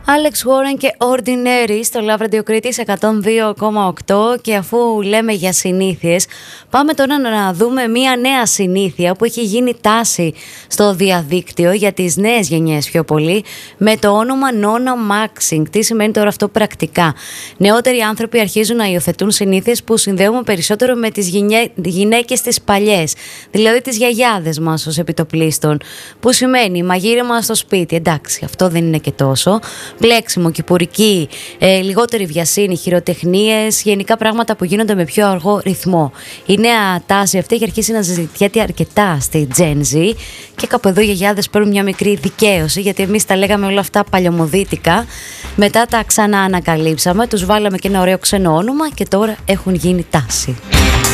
Alex Warren και Ordinary στο Love Radio Κρήτης 102,8. Και αφού λέμε για συνήθειες, πάμε τώρα να δούμε μια νέα συνήθεια που έχει γίνει τάση στο διαδίκτυο για τις νέες γενιές πιο πολύ, με το όνομα Nona Maxing. Τι σημαίνει τώρα αυτό πρακτικά? Νεότεροι άνθρωποι αρχίζουν να υιοθετούν συνήθειες που συνδέουμε περισσότερο με τις γυναίκες τις παλιές, δηλαδή τις γιαγιάδες μας ως επιτοπλίστων, που σημαίνει μαγείρεμα στο σπίτι. Εντάξει, αυτό δεν είναι και τόσο. Πλέξιμο, κυπουρική, λιγότερη βιασύνη, χειροτεχνίες, γενικά πράγματα που γίνονται με πιο αργό ρυθμό. Η νέα τάση αυτή έχει αρχίσει να συζητιέται αρκετά στη Gen Z και κάπου εδώ οι γιαγιάδες παίρνουν μια μικρή δικαίωση, γιατί εμείς τα λέγαμε όλα αυτά παλιωμοδίτικα. Μετά τα ξανά ανακαλύψαμε, τους βάλαμε και ένα ωραίο ξένο όνομα και τώρα έχουν γίνει τάση.